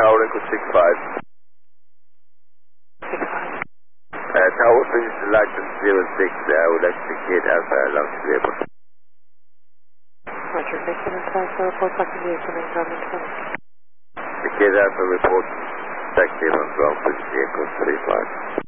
Tower Echo 65. 65. Tower Fish License 06, I would like to indicate Alpha along to the airport. Roger, Victor and Alpha report back to the vehicle and ground maintenance. Indicate Alpha report taxi on ground Fish Echo 35.